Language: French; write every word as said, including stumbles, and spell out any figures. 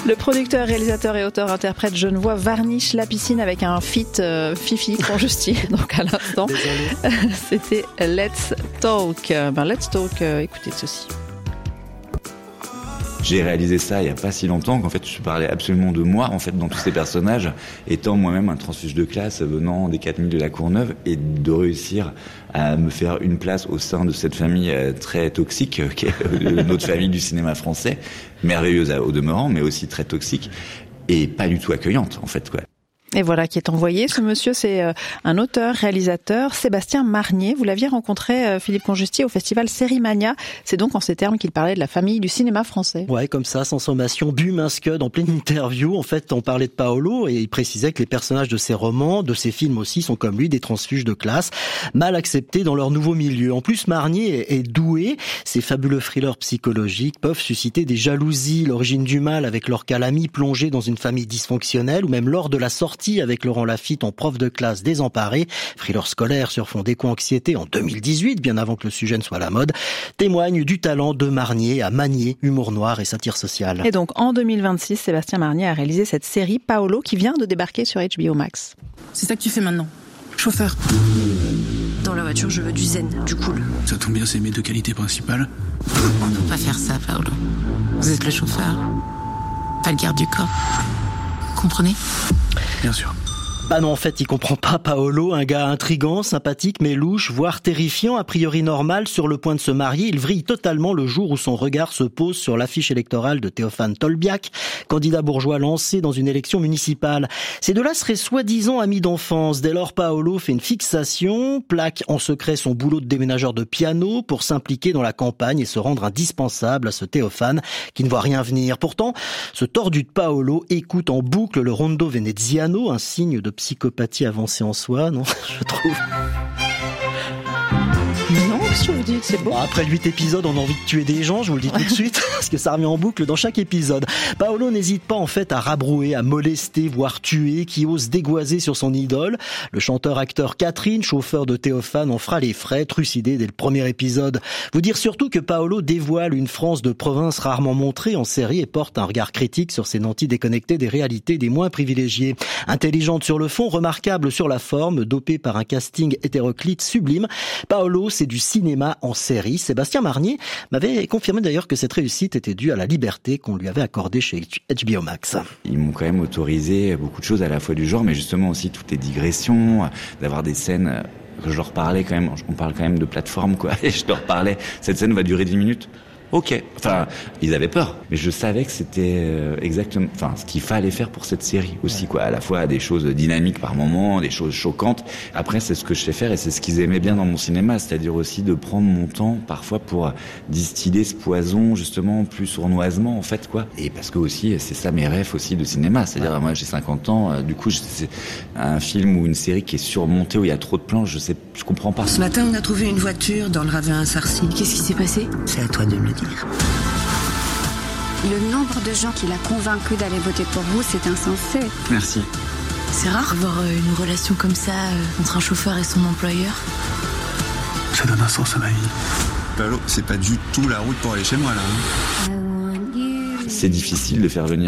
Le producteur, réalisateur et auteur-interprète genevois varniche la piscine avec un feat euh, Fifi Conjusti. Donc à l'instant, c'était Let's Talk. Ben, Let's Talk, euh, écoutez ceci. J'ai réalisé ça il y a pas si longtemps qu'en fait je parlais absolument de moi en fait dans tous ces personnages, étant moi-même un transfuge de classe venant des quatre mille de la Courneuve, et de réussir à me faire une place au sein de cette famille très toxique qui est notre famille du cinéma français, merveilleuse au demeurant mais aussi très toxique et pas du tout accueillante en fait quoi. Et voilà qui est envoyé. Ce monsieur, c'est un auteur, réalisateur, Sébastien Marnier. Vous l'aviez rencontré, Philippe Conjusti, au festival Sérimania. C'est donc en ces termes qu'il parlait de la famille du cinéma français. Ouais, comme ça, sans sommation, bu Scud en pleine interview. En fait, on parlait de Paolo et il précisait que les personnages de ses romans, de ses films aussi, sont comme lui des transfuges de classe, mal acceptés dans leur nouveau milieu. En plus, Marnier est doué. Ces fabuleux thrillers psychologiques peuvent susciter des jalousies, l'origine du mal avec leur calamie plongé dans une famille dysfonctionnelle, ou même lors de la sortie avec Laurent Lafitte en prof de classe désemparé, thriller scolaire sur fond d'éco-anxiété en deux mille dix-huit, bien avant que le sujet ne soit à la mode, témoigne du talent de Marnier à manier humour noir et satire sociale. Et donc en deux mille vingt-six, Sébastien Marnier a réalisé cette série Paolo qui vient de débarquer sur H B O Max. C'est ça que tu fais maintenant, chauffeur. Dans la voiture, je veux du zen, du cool. Ça tombe bien, c'est mes deux qualités principales. On ne peut pas faire ça, Paolo. Vous êtes le chauffeur, pas le garde du corps. Comprenez ? Bien sûr. Bah non, en fait, il comprend pas Paolo, un gars intrigant, sympathique, mais louche, voire terrifiant, a priori normal, sur le point de se marier. Il vrille totalement le jour où son regard se pose sur l'affiche électorale de Théophane Tolbiac, candidat bourgeois lancé dans une élection municipale. Ces deux-là seraient soi-disant amis d'enfance. Dès lors, Paolo fait une fixation, plaque en secret son boulot de déménageur de piano pour s'impliquer dans la campagne et se rendre indispensable à ce Théophane qui ne voit rien venir. Pourtant, ce tordu de Paolo écoute en boucle le rondo veneziano, un signe de psychopathie avancée en soi, non, je trouve. Non, qu'est-ce que vous dites, c'est beau. Bon, après huit épisodes, on a envie de tuer des gens, je vous le dis tout de suite, parce que ça revient en boucle dans chaque épisode. Paolo n'hésite pas en fait à rabrouer, à molester, voire tuer, qui ose dégoiser sur son idole. Le chanteur-acteur Catherine, chauffeur de Théophane, en fera les frais, trucidé dès le premier épisode. Vous dire surtout que Paolo dévoile une France de province rarement montrée en série et porte un regard critique sur ces nantis déconnectés des réalités des moins privilégiés. Intelligente sur le fond, remarquable sur la forme, dopée par un casting hétéroclite sublime, Paolo, c'est du cinéma en série. Sébastien Marnier m'avait confirmé d'ailleurs que cette réussite était due à la liberté qu'on lui avait accordée chez H B O Max. Ils m'ont quand même autorisé beaucoup de choses à la fois du genre, mais justement aussi toutes les digressions, d'avoir des scènes que je leur parlais quand même, on parle quand même de plateforme quoi, et je leur parlais, cette scène va durer dix minutes. Ok, enfin, ils avaient peur, mais je savais que c'était exactement, enfin, ce qu'il fallait faire pour cette série aussi, quoi. À la fois des choses dynamiques par moments, des choses choquantes. Après, c'est ce que je sais faire et c'est ce qu'ils aimaient bien dans mon cinéma, c'est-à-dire aussi de prendre mon temps parfois pour distiller ce poison justement plus sournoisement en fait, quoi. Et parce que aussi, c'est ça mes rêves aussi de cinéma, c'est-à-dire moi j'ai cinquante ans, du coup, c'est un film ou une série qui est surmontée où il y a trop de plans, je sais, je comprends pas. Ce matin, on a trouvé une voiture dans le ravin à Sarcy. Qu'est-ce qui s'est passé ? C'est à toi de me le dire. Le nombre de gens qu'il a convaincu d'aller voter pour vous, c'est insensé. Merci. C'est rare voir une relation comme ça entre un chauffeur et son employeur. Ça donne un sens à ma vie. Paolo, c'est pas du tout la route pour aller chez moi là. Hein. C'est difficile de faire venir